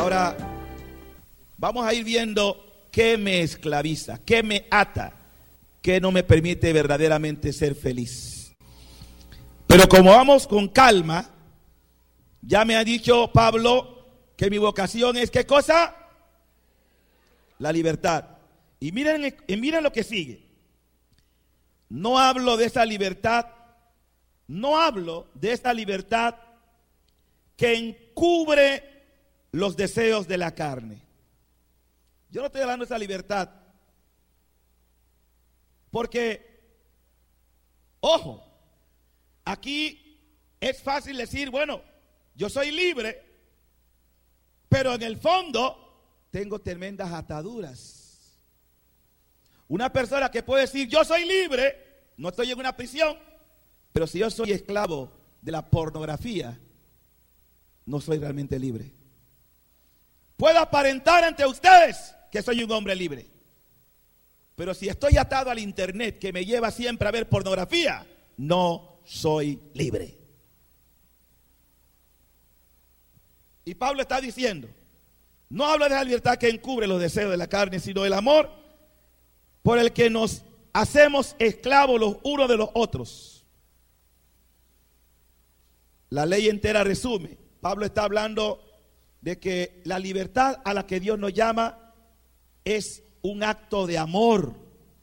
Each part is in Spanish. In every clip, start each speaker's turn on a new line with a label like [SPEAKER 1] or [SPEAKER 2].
[SPEAKER 1] Ahora vamos a ir viendo qué me esclaviza, qué me ata, qué no me permite verdaderamente ser feliz. Pero como vamos con calma, ya me ha dicho Pablo que mi vocación es ¿qué cosa? La libertad. Y miren lo que sigue. No hablo de esa libertad que encubre los deseos de la carne. Yo no estoy hablando de esa libertad porque, ojo, aquí es fácil decir, bueno, yo soy libre, pero en el fondo tengo tremendas ataduras. Una persona que puede decir, yo soy libre, no estoy en una prisión, pero si yo soy esclavo de la pornografía, no soy realmente libre. Puedo aparentar ante ustedes que soy un hombre libre, pero si estoy atado al internet que me lleva siempre a ver pornografía, no soy libre. Y Pablo está diciendo, no habla de la libertad que encubre los deseos de la carne, sino del amor por el que nos hacemos esclavos los unos de los otros. La ley entera resume. Pablo está hablando de que la libertad a la que Dios nos llama es un acto de amor.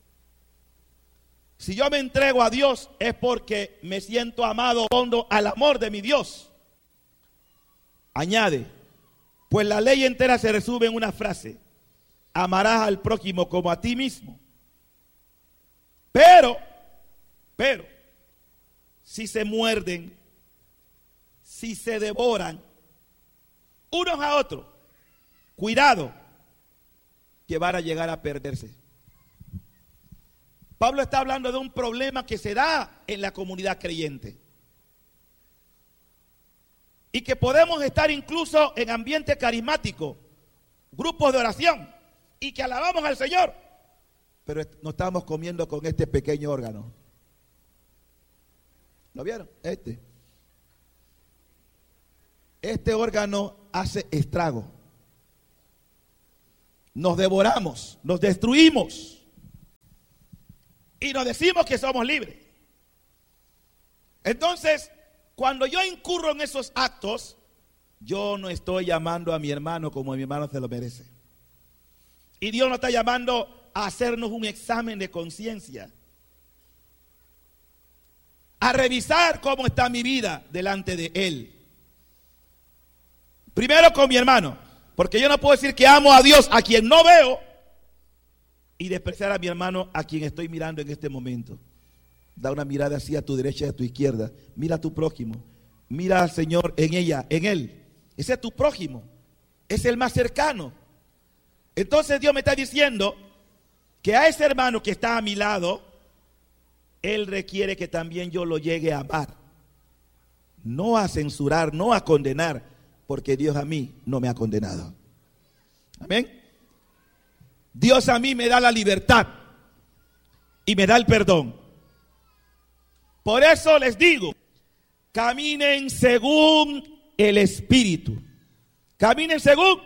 [SPEAKER 1] Si yo me entrego a Dios es porque me siento amado hondo al amor de mi Dios. Añade, pues la ley entera se resume en una frase: amarás al prójimo como a ti mismo. Pero, si se muerden, si se devoran unos a otros, cuidado, que van a llegar a perderse. Pablo está hablando de un problema que se da en la comunidad creyente y que podemos estar incluso en ambiente carismático, grupos de oración, y que alabamos al Señor, pero nos estamos comiendo con este pequeño órgano. ¿Lo vieron? Este órgano hace estrago. Nos devoramos, nos destruimos y nos decimos que somos libres. Entonces, cuando yo incurro en esos actos, yo no estoy llamando a mi hermano como mi hermano se lo merece. Y Dios nos está llamando a hacernos un examen de conciencia, a revisar cómo está mi vida delante de Él. Primero con mi hermano, porque yo no puedo decir que amo a Dios a quien no veo y despreciar a mi hermano a quien estoy mirando en este momento. Da una mirada así a tu derecha y a tu izquierda. Mira a tu prójimo. Mira al Señor en ella, en Él. Ese es tu prójimo. Es el más cercano. Entonces Dios me está diciendo que a ese hermano que está a mi lado, Él requiere que también yo lo llegue a amar. No a censurar, no a condenar, porque Dios a mí no me ha condenado. Amén. Dios a mí me da la libertad y me da el perdón. Por eso les digo, caminen según el Espíritu. Caminen según.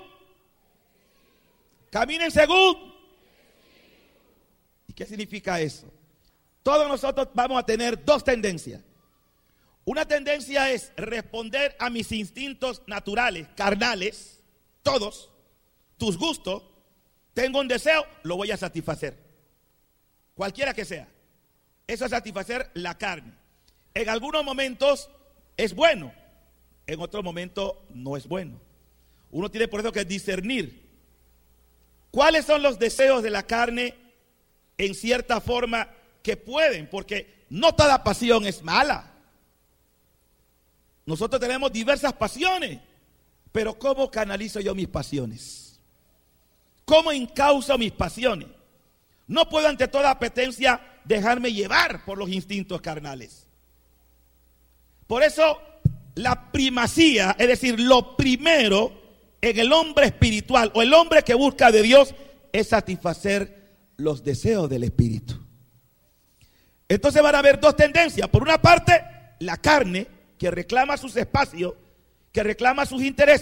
[SPEAKER 1] ¿Y qué significa eso? Todos nosotros vamos a tener dos tendencias. Una tendencia es responder a mis instintos naturales, carnales, todos, tus gustos. Tengo un deseo, lo voy a satisfacer. Cualquiera que sea. Eso es satisfacer la carne. En algunos momentos es bueno, en otros momentos no es bueno. Uno tiene por eso que discernir cuáles son los deseos de la carne en cierta forma que pueden, porque no toda pasión es mala. Nosotros tenemos diversas pasiones, pero ¿cómo canalizo yo mis pasiones? ¿Cómo encauzo mis pasiones? No puedo ante toda apetencia dejarme llevar por los instintos carnales. Por eso la primacía, es decir, lo primero en el hombre espiritual o el hombre que busca de Dios es satisfacer los deseos del espíritu. Entonces van a haber dos tendencias. Por una parte, la carne que reclama sus espacios, que reclama sus intereses,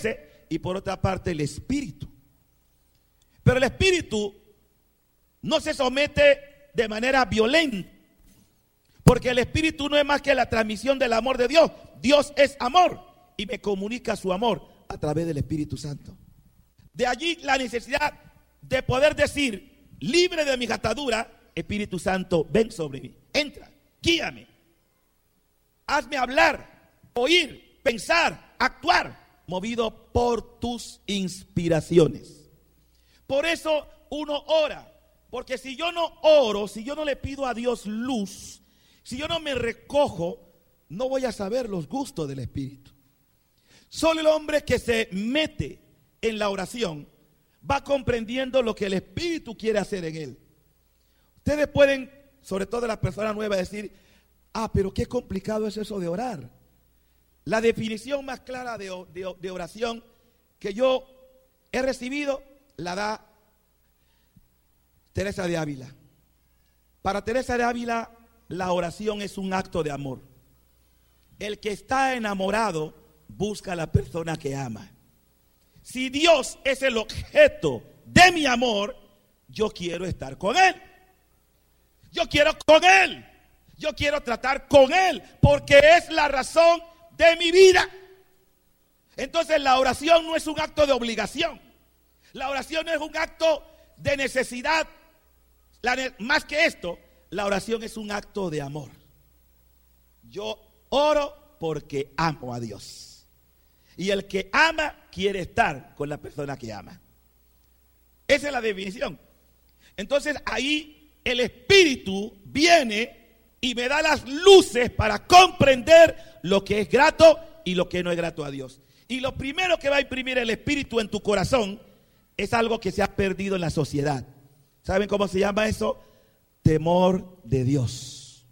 [SPEAKER 1] y por otra parte el espíritu. Pero el espíritu no se somete de manera violenta, porque el espíritu no es más que la transmisión del amor de Dios. Dios es amor y me comunica su amor a través del Espíritu Santo. De allí la necesidad de poder decir, libre de mis ataduras, Espíritu Santo, ven sobre mí, entra, guíame, hazme hablar, oír, pensar, actuar, movido por tus inspiraciones. Por eso uno ora, porque si yo no oro, si yo no le pido a Dios luz, si yo no me recojo, no voy a saber los gustos del Espíritu. Solo el hombre que se mete en la oración va comprendiendo lo que el Espíritu quiere hacer en él. Ustedes pueden, sobre todo las personas nuevas, decir, pero qué complicado es eso de orar. La definición más clara de oración que yo he recibido la da Teresa de Ávila. Para Teresa de Ávila, la oración es un acto de amor. El que está enamorado busca a la persona que ama. Si Dios es el objeto de mi amor, yo quiero estar con Él. Yo quiero con Él. Yo quiero tratar con Él, porque es la razón de mi vida. Entonces la oración no es un acto de obligación. La oración no es un acto de necesidad. Más que esto, la oración es un acto de amor. Yo oro porque amo a Dios. Y el que ama quiere estar con la persona que ama. Esa es la definición. Entonces ahí el Espíritu viene y me da las luces para comprender lo que es grato y lo que no es grato a Dios. Y lo primero que va a imprimir el Espíritu en tu corazón es algo que se ha perdido en la sociedad. ¿Saben cómo se llama eso? Temor de Dios.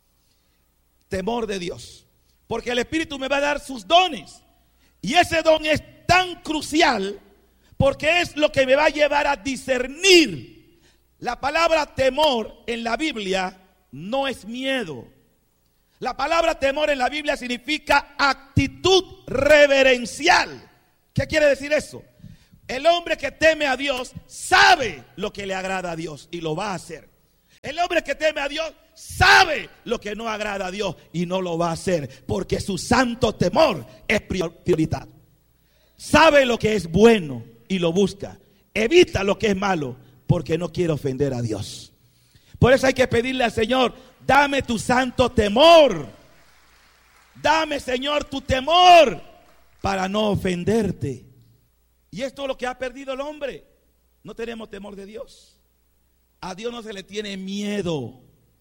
[SPEAKER 1] Temor de Dios. Porque el Espíritu me va a dar sus dones. Y ese don es tan crucial porque es lo que me va a llevar a discernir. La palabra temor en la Biblia no es miedo. La palabra temor en la Biblia significa actitud reverencial. ¿Qué quiere decir eso? El hombre que teme a Dios sabe lo que le agrada a Dios y lo va a hacer. El hombre que teme a Dios sabe lo que no agrada a Dios y no lo va a hacer, porque su santo temor es prioridad. Sabe lo que es bueno y lo busca. Evita lo que es malo porque no quiere ofender a Dios. Por eso hay que pedirle al Señor, dame tu santo temor. Dame, Señor, tu temor para no ofenderte. Y esto es lo que ha perdido el hombre. No tenemos temor de Dios. A Dios no se le tiene miedo.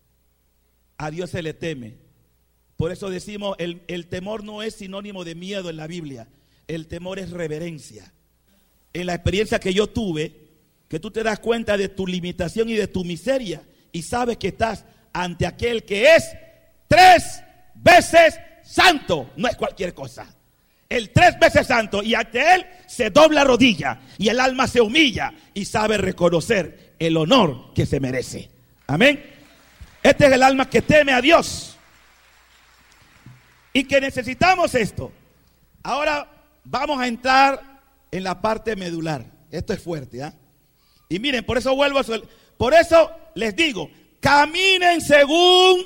[SPEAKER 1] A Dios se le teme. Por eso decimos, el temor no es sinónimo de miedo en la Biblia. El temor es reverencia. En la experiencia que yo tuve, que tú te das cuenta de tu limitación y de tu miseria, y sabes que estás ante aquel que es 3 veces santo. No es cualquier cosa. El 3 veces santo, y ante él se dobla rodilla y el alma se humilla y sabe reconocer el honor que se merece. Amén. Este es el alma que teme a Dios y que necesitamos esto. Ahora vamos a entrar en la parte medular. Esto es fuerte, ¿ah? Y miren, por eso por eso les digo, caminen según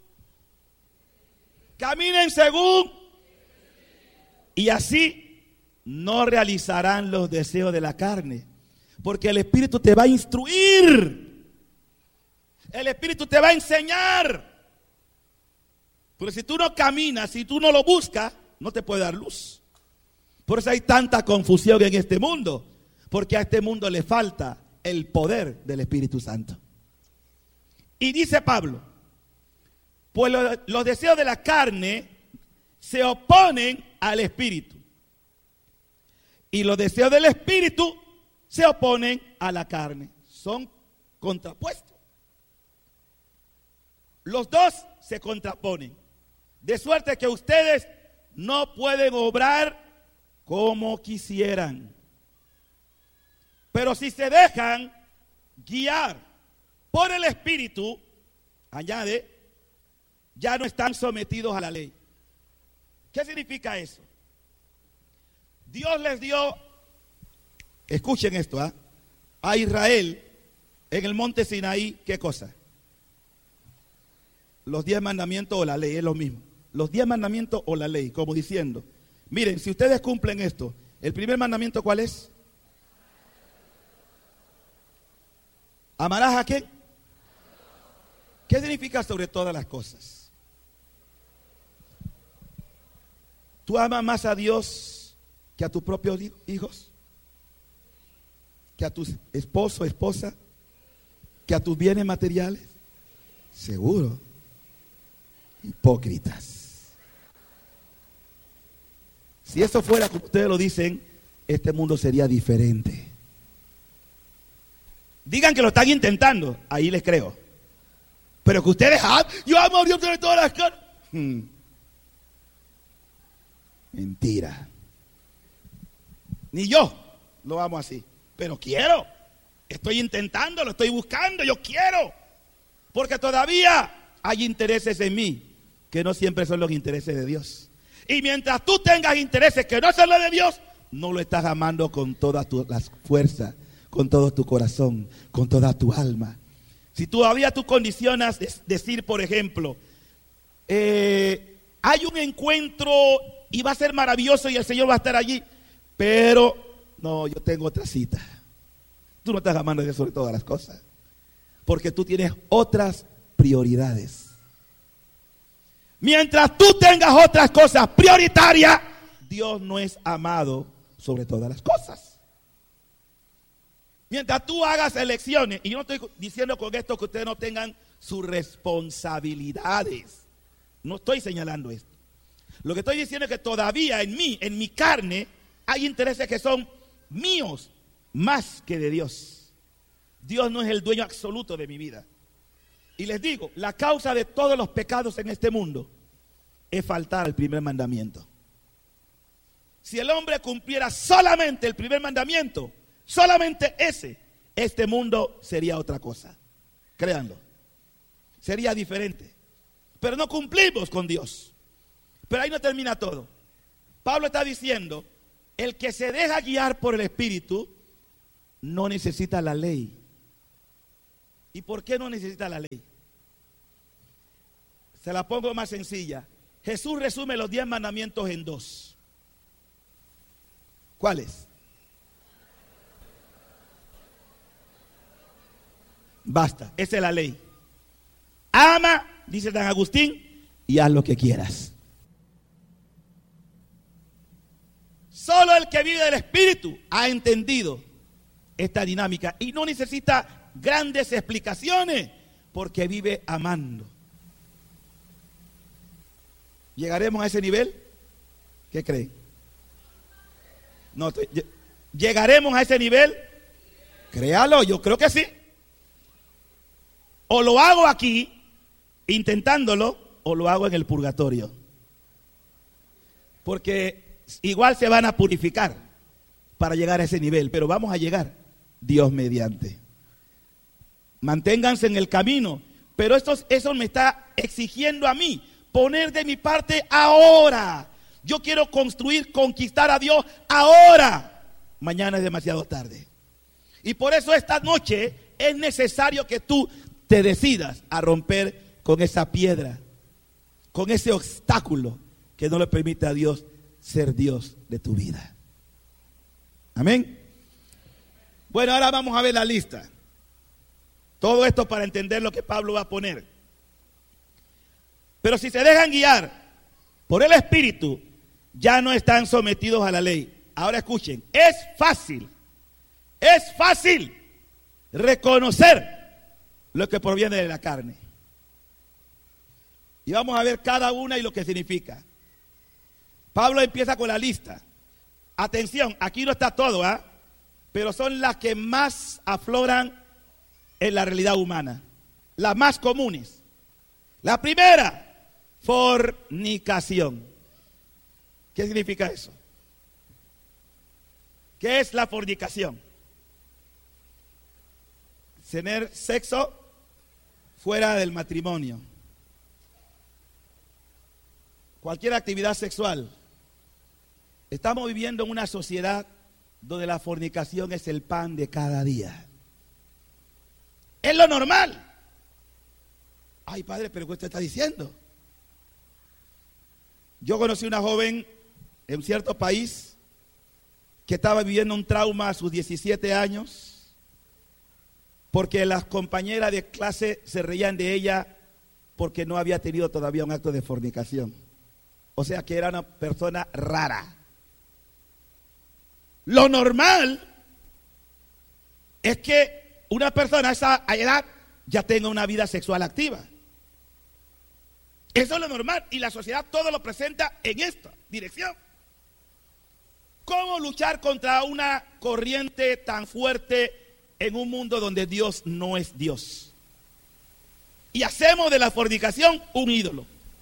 [SPEAKER 1] y así no realizarán los deseos de la carne. Porque el Espíritu te va a instruir. El Espíritu te va a enseñar. Pero si tú no caminas, si tú no lo buscas, no te puede dar luz. Por eso hay tanta confusión en este mundo. Porque a este mundo le falta el poder del Espíritu Santo. Y dice Pablo, pues los deseos de la carne se oponen al Espíritu. Y los deseos del Espíritu se oponen a la carne. Son contrapuestos. Los dos se contraponen. De suerte que ustedes no pueden obrar como quisieran. Pero si se dejan guiar por el Espíritu, añade, ya no están sometidos a la ley. ¿Qué significa eso? Dios les dio, escuchen esto, a Israel en el monte Sinaí, ¿qué cosa? Los 10 mandamientos o la ley, es lo mismo. Los 10 mandamientos o la ley, como diciendo, miren, si ustedes cumplen esto, el primer mandamiento, ¿cuál es? ¿Amarás a quién? ¿Qué significa sobre todas las cosas? ¿Tú amas más a Dios que a tus propios hijos? ¿Que a tu esposo, esposa? ¿Que a tus bienes materiales? Seguro. Hipócritas. Si eso fuera como ustedes lo dicen, este mundo sería diferente. Digan que lo están intentando, ahí les creo. Pero que ustedes, yo amo a Dios sobre todas las cosas. Mentira. Ni yo lo amo así. Pero quiero. Estoy intentando, lo estoy buscando, yo quiero. Porque todavía hay intereses en mí que no siempre son los intereses de Dios. Y mientras tú tengas intereses que no son los de Dios, no lo estás amando con todas las fuerzas, con todo tu corazón, con toda tu alma. Si todavía tú condicionas decir, por ejemplo, hay un encuentro y va a ser maravilloso y el Señor va a estar allí, pero no, yo tengo otra cita. Tú no estás amando a Dios sobre todas las cosas, porque tú tienes otras prioridades. Mientras tú tengas otras cosas prioritarias, Dios no es amado sobre todas las cosas. Mientras tú hagas elecciones, y yo no estoy diciendo con esto que ustedes no tengan sus responsabilidades. No estoy señalando esto. Lo que estoy diciendo es que todavía en mí, en mi carne, hay intereses que son míos más que de Dios. Dios no es el dueño absoluto de mi vida. Y les digo, la causa de todos los pecados en este mundo es faltar al primer mandamiento. Si el hombre cumpliera solamente el primer mandamiento, solamente ese, este mundo sería otra cosa. Créanlo. Sería diferente. Pero no cumplimos con Dios. Pero ahí no termina todo. Pablo está diciendo, el que se deja guiar por el Espíritu no necesita la ley. ¿Y por qué no necesita la ley? Se la pongo más sencilla. Jesús resume los 10 mandamientos en 2. ¿Cuáles? Basta, esa es la ley. Ama, dice San Agustín, y haz lo que quieras. Solo el que vive del Espíritu ha entendido esta dinámica y no necesita grandes explicaciones porque vive amando. ¿Llegaremos a ese nivel? ¿Qué creen? No, ¿llegaremos a ese nivel? Créalo, yo creo que sí. O lo hago aquí, intentándolo, o lo hago en el purgatorio. Porque igual se van a purificar para llegar a ese nivel, pero vamos a llegar, Dios mediante. Manténganse en el camino, pero eso me está exigiendo a mí poner de mi parte ahora. Yo quiero construir, conquistar a Dios ahora. Mañana es demasiado tarde. Y por eso esta noche es necesario que tú te decidas a romper con esa piedra, con ese obstáculo que no le permite a Dios ser Dios de tu vida. Amén. Bueno, ahora vamos a ver la lista. Todo esto para entender lo que Pablo va a poner. Pero si se dejan guiar por el Espíritu, ya no están sometidos a la ley. Ahora escuchen, es fácil reconocer lo que proviene de la carne. Y vamos a ver cada una y lo que significa. Pablo empieza con la lista. Atención, aquí no está todo, pero son las que más afloran en la realidad humana. Las más comunes. La primera, fornicación. ¿Qué significa eso? ¿Qué es la fornicación? Tener sexo fuera del matrimonio. Cualquier actividad sexual Estamos viviendo en una sociedad donde la fornicación es el pan de cada día. Es lo normal. Ay, padre, pero ¿qué usted está diciendo? Yo conocí una joven en cierto país que estaba viviendo un trauma a sus 17 años porque las compañeras de clase se reían de ella porque no había tenido todavía un acto de fornicación. O sea que era una persona rara. Lo normal es que una persona a esa edad ya tenga una vida sexual activa. Eso es lo normal y la sociedad todo lo presenta en esta dirección. ¿Cómo luchar contra una corriente tan fuerte en un mundo donde Dios no es Dios? Y hacemos de la fornicación un ídolo.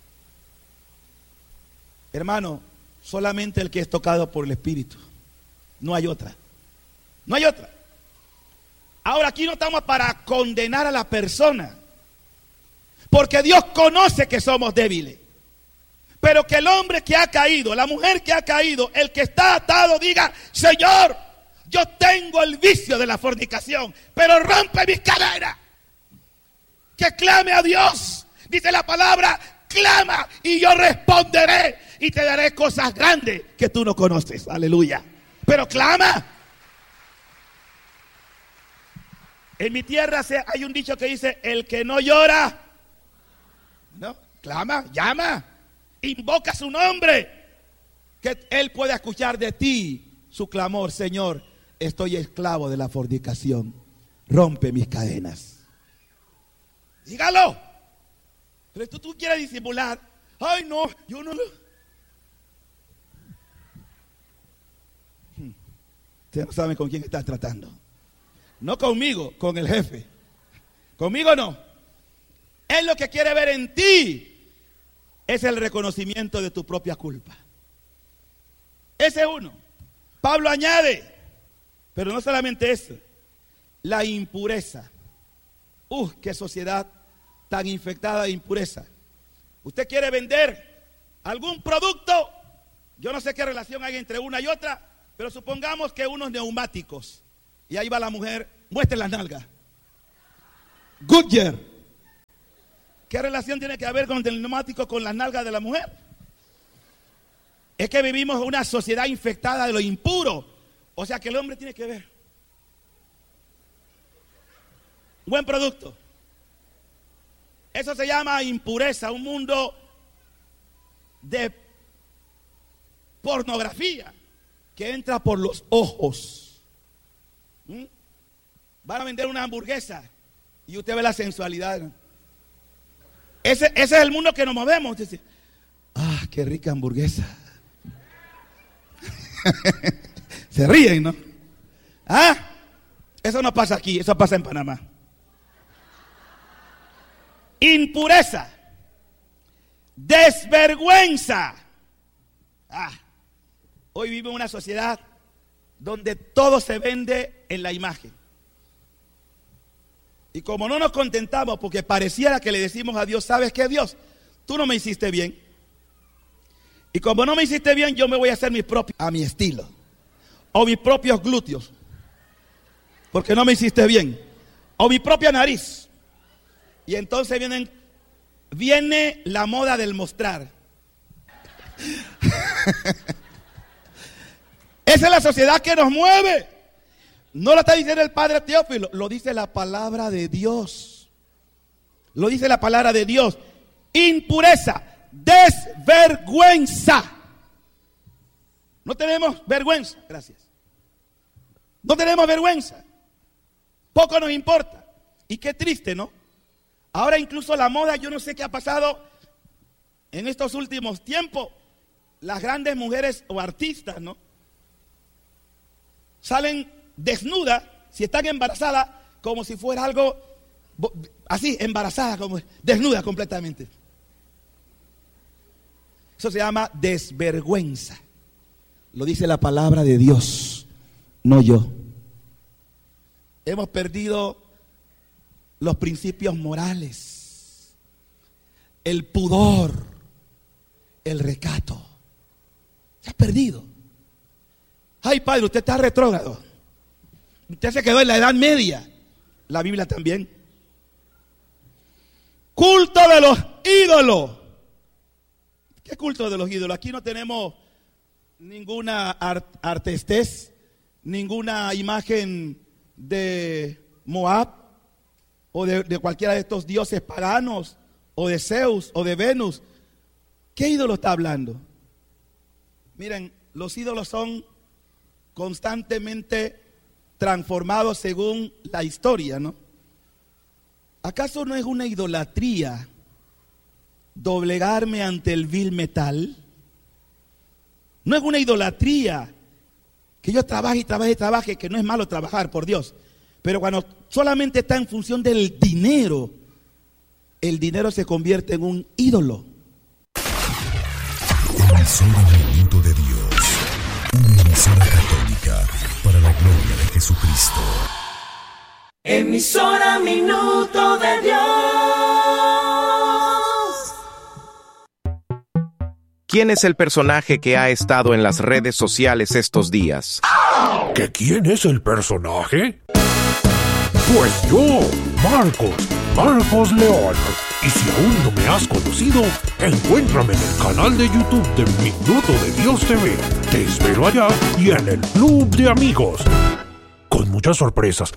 [SPEAKER 1] Hermano, solamente el que es tocado por el Espíritu. No hay otra. No hay otra. Ahora aquí no estamos para condenar a la persona. Porque Dios conoce que somos débiles. Pero que el hombre que ha caído, la mujer que ha caído, el que está atado diga: Señor, yo tengo el vicio de la fornicación, pero rompe mis cadenas. Que clame a Dios. Dice la palabra: clama y yo responderé y te daré cosas grandes que tú no conoces. Aleluya. Pero clama. En mi tierra hay un dicho que dice: el que no llora, no, clama, llama, invoca su nombre, que Él pueda escuchar de ti su clamor. Señor, estoy esclavo de la fornicación, rompe mis cadenas. Dígalo. Pero tú quieres disimular. Ay, no, yo no. Ustedes no saben con quién estás tratando. No conmigo, con el jefe. Conmigo no. Él lo que quiere ver en ti es el reconocimiento de tu propia culpa. Ese es uno. Pablo añade, pero no solamente eso, la impureza. Qué sociedad tan infectada de impureza. Usted quiere vender algún producto, yo no sé qué relación hay entre una y otra, pero supongamos que unos neumáticos, y ahí va la mujer, muestre las nalgas. Goodyear. ¿Qué relación tiene que haber con el neumático con las nalgas de la mujer? Es que vivimos una sociedad infectada de lo impuro. O sea que el hombre tiene que ver. Buen producto. Eso se llama impureza, un mundo de pornografía que entra por los ojos. Van a vender una hamburguesa y usted ve la sensualidad. Ese es el mundo que nos movemos. Dice: qué rica hamburguesa. Se ríen, ¿no? Eso no pasa aquí, eso pasa en Panamá. Impureza, desvergüenza. Hoy vivimos en una sociedad donde todo se vende en la imagen. Y como no nos contentamos porque pareciera que le decimos a Dios: ¿sabes qué, Dios? Tú no me hiciste bien. Y como no me hiciste bien, yo me voy a hacer mis propios, a mi estilo. O mis propios glúteos. Porque no me hiciste bien. O mi propia nariz. Y entonces viene la moda del mostrar. Esa es la sociedad que nos mueve. No lo está diciendo el padre Teófilo, lo dice la palabra de Dios. Lo dice la palabra de Dios. Impureza, desvergüenza. No tenemos vergüenza, gracias. No tenemos vergüenza. Poco nos importa. Y qué triste, ¿no? Ahora incluso la moda, yo no sé qué ha pasado en estos últimos tiempos. Las grandes mujeres o artistas, ¿no? Salen desnudas, si están embarazadas, como si fuera algo así, embarazada, como desnuda completamente. Eso se llama desvergüenza. Lo dice la palabra de Dios, no yo. Hemos perdido los principios morales, el pudor, el recato. Se ha perdido. Ay, padre, usted está retrógrado. Usted se quedó en la Edad Media. La Biblia también. Culto de los ídolos. ¿Qué culto de los ídolos? Aquí no tenemos ninguna artestés, ninguna imagen de Moab o de cualquiera de estos dioses paganos o de Zeus o de Venus. ¿Qué ídolo está hablando? Miren, los ídolos son constantemente transformados según la historia, ¿no? ¿Acaso no es una idolatría doblegarme ante el vil metal? No es una idolatría que yo trabaje y trabaje y trabaje, que no es malo trabajar, por Dios. Pero cuando solamente está en función del dinero, el dinero se convierte en un ídolo.
[SPEAKER 2] Emisora Minuto de Dios, una emisora católica para la gloria de Jesucristo.
[SPEAKER 3] Emisora Minuto de Dios.
[SPEAKER 4] ¿Quién es el personaje que ha estado en las redes sociales estos días?
[SPEAKER 5] ¿Que quién es el personaje? Pues yo, Marcos León. Y si aún no me has conocido, encuéntrame en el canal de YouTube de Minuto de Dios TV. Te espero allá y en el Club de Amigos. Con muchas sorpresas.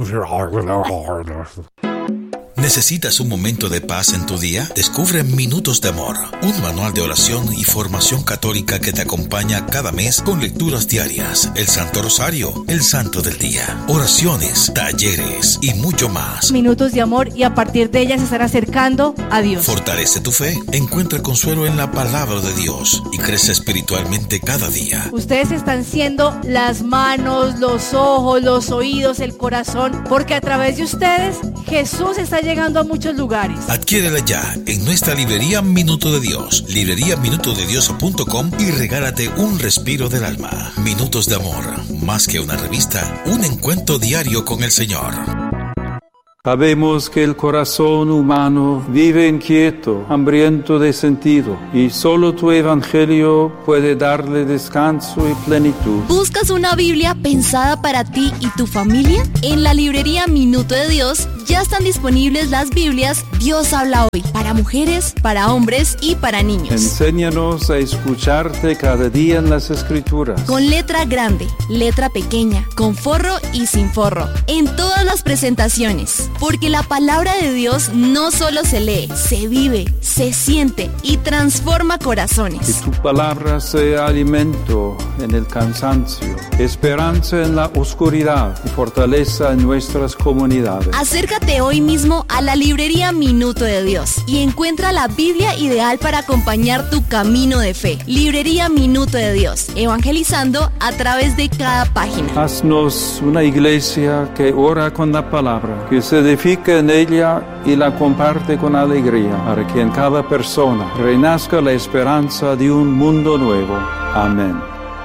[SPEAKER 6] ¿Necesitas un momento de paz en tu día? Descubre Minutos de Amor, un manual de oración y formación católica que te acompaña cada mes con lecturas diarias, el Santo Rosario, el Santo del Día, oraciones, talleres y mucho más.
[SPEAKER 7] Minutos de amor, y a partir de ellas se estará acercando a Dios.
[SPEAKER 6] Fortalece tu fe, encuentra consuelo en la palabra de Dios y crece espiritualmente cada día.
[SPEAKER 7] Ustedes están siendo las manos, los ojos, los oídos, el corazón, porque a través de ustedes Jesús está llegando a muchos lugares.
[SPEAKER 6] Adquiérela ya en nuestra librería Minuto de Dios, libreriaminutodedios.com, y regálate un respiro del alma. Minutos de Amor, más que una revista, un encuentro diario con el Señor.
[SPEAKER 8] Sabemos que el corazón humano vive inquieto, hambriento de sentido, y solo tu evangelio puede darle descanso y plenitud.
[SPEAKER 9] ¿Buscas una Biblia pensada para ti y tu familia? En la librería Minuto de Dios ya están disponibles las Biblias Dios habla hoy, para mujeres, para hombres y para niños.
[SPEAKER 8] Enséñanos a escucharte cada día en las Escrituras.
[SPEAKER 9] Con letra grande, letra pequeña, con forro y sin forro, en todas las presentaciones. Porque la palabra de Dios no solo se lee, se vive, se siente y transforma corazones.
[SPEAKER 8] Que tu palabra sea alimento en el cansancio, esperanza en la oscuridad y fortaleza en nuestras comunidades.
[SPEAKER 9] Acércate hoy mismo a la librería Minuto de Dios y encuentra la Biblia ideal para acompañar tu camino de fe. Librería Minuto de Dios, evangelizando a través de cada página.
[SPEAKER 8] Haznos una iglesia que ora con la palabra, que se edifica en ella y la comparte con alegría, para que en cada persona renazca la esperanza de un mundo nuevo. Amén.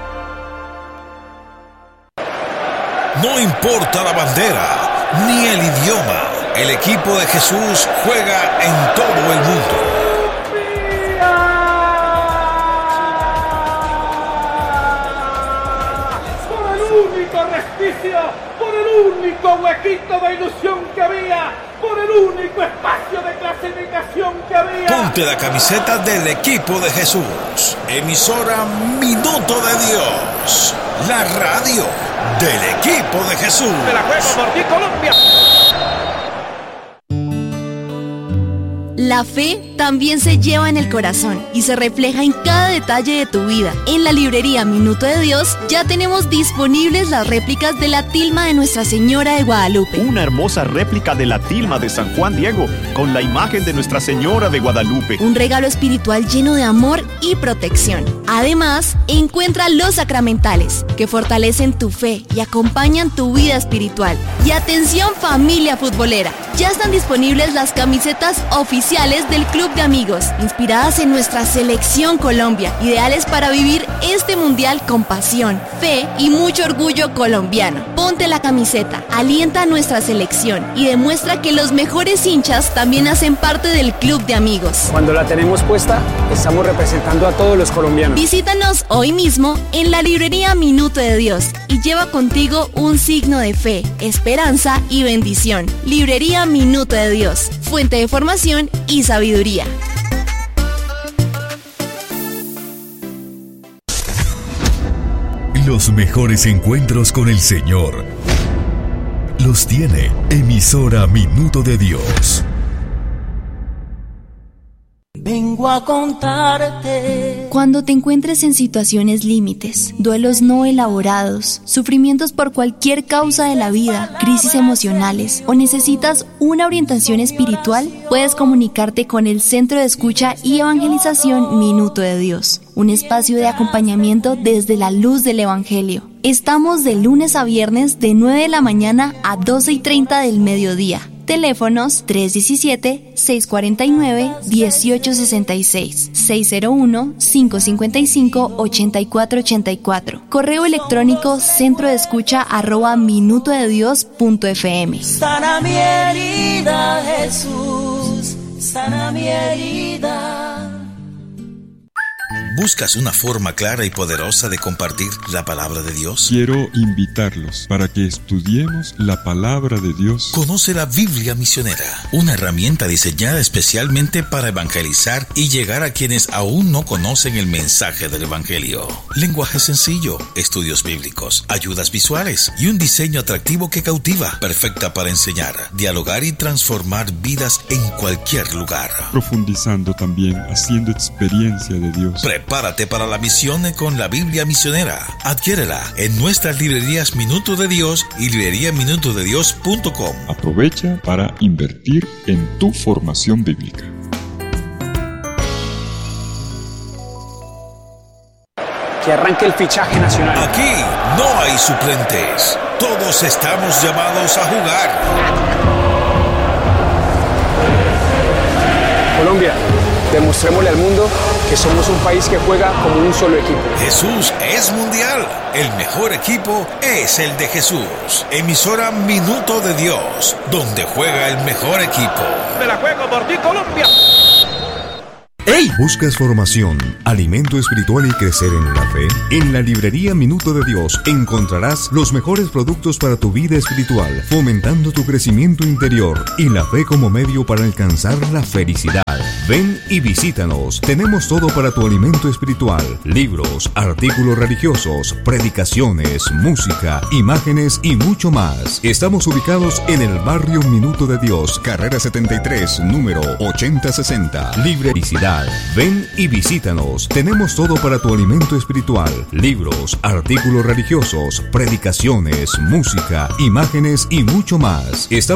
[SPEAKER 6] No importa la bandera ni el idioma, el equipo de Jesús juega en todo el mundo.
[SPEAKER 3] Por el único resquicio, por el único huequito de ilusión que había, por el único espacio de clasificación que había.
[SPEAKER 6] Ponte la camiseta del equipo de Jesús. Emisora Minuto de Dios, la radio del equipo de Jesús.
[SPEAKER 3] De la juega por ti, Colombia.
[SPEAKER 9] La fe también se lleva en el corazón y se refleja en cada detalle de tu vida. En la librería Minuto de Dios ya tenemos disponibles las réplicas de la tilma de Nuestra Señora de Guadalupe.
[SPEAKER 10] Una hermosa réplica de la tilma de San Juan Diego con la imagen de Nuestra Señora de Guadalupe.
[SPEAKER 9] Un regalo espiritual lleno de amor y protección. Además, encuentra los sacramentales que fortalecen tu fe y acompañan tu vida espiritual. Y atención, familia futbolera, ya están disponibles las camisetas oficiales del Club club de amigos, inspiradas en nuestra selección Colombia, ideales para vivir este mundial con pasión, fe y mucho orgullo colombiano. Ponte la camiseta, alienta a nuestra selección y demuestra que los mejores hinchas también hacen parte del club de amigos.
[SPEAKER 11] Cuando la tenemos puesta, estamos representando a todos los colombianos.
[SPEAKER 9] Visítanos hoy mismo en la librería Minuto de Dios y lleva contigo un signo de fe, esperanza y bendición. Librería Minuto de Dios, fuente de formación y sabiduría.
[SPEAKER 2] Los mejores encuentros con el Señor los tiene Emisora Minuto de Dios.
[SPEAKER 12] Vengo a contarte.
[SPEAKER 9] Cuando te encuentres en situaciones límites, duelos no elaborados, sufrimientos por cualquier causa de la vida, crisis emocionales o necesitas una orientación espiritual, puedes comunicarte con el Centro de Escucha y Evangelización Minuto de Dios, un espacio de acompañamiento desde la luz del Evangelio. Estamos de lunes a viernes de 9 de la mañana a 12:30 del mediodía. Teléfonos 317-649-1866, 601-555-8484. Correo electrónico centrodeescucha@minutodedios.fm.
[SPEAKER 12] Sana mi herida, Jesús, sana mi herida.
[SPEAKER 6] ¿Buscas una forma clara y poderosa de compartir la palabra de Dios?
[SPEAKER 13] Quiero invitarlos para que estudiemos la palabra de Dios.
[SPEAKER 6] Conoce la Biblia Misionera, una herramienta diseñada especialmente para evangelizar y llegar a quienes aún no conocen el mensaje del Evangelio. Lenguaje sencillo, estudios bíblicos, ayudas visuales y un diseño atractivo que cautiva, perfecta para enseñar, dialogar y transformar vidas en cualquier lugar.
[SPEAKER 13] Profundizando también, haciendo experiencia de Dios.
[SPEAKER 6] Prepárate para la misión con la Biblia Misionera. Adquiérela en nuestras librerías Minuto de Dios y libreriaminutodedios.com.
[SPEAKER 13] Aprovecha para invertir en tu formación bíblica.
[SPEAKER 11] Que arranque el fichaje nacional.
[SPEAKER 6] Aquí no hay suplentes. Todos estamos llamados a jugar.
[SPEAKER 11] Colombia, demostrémosle al mundo que somos un país que juega como un solo equipo.
[SPEAKER 6] Jesús es mundial. El mejor equipo es el de Jesús. Emisora Minuto de Dios, donde juega el mejor equipo.
[SPEAKER 3] Me la juego por ti, Colombia.
[SPEAKER 2] ¡Hey! ¿Buscas formación, alimento espiritual y crecer en la fe? En la librería Minuto de Dios encontrarás los mejores productos para tu vida espiritual, fomentando tu crecimiento interior y la fe como medio para alcanzar la felicidad. Ven y visítanos. Tenemos todo para tu alimento espiritual: libros, artículos religiosos, predicaciones, música, imágenes y mucho más. Estamos ubicados en el barrio Minuto de Dios, carrera 73, número 8060. Libricidad. Ven y visítanos. Tenemos todo para tu alimento espiritual: libros, artículos religiosos, predicaciones, música, imágenes y mucho más.